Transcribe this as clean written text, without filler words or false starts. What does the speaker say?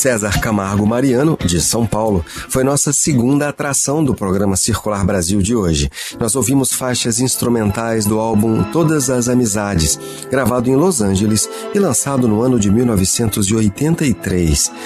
César Camargo Mariano, de São Paulo, foi nossa segunda atração do programa Circular Brasil de hoje. Nós ouvimos faixas instrumentais do álbum Todas as Amizades, gravado em Los Angeles e lançado no ano de 1983.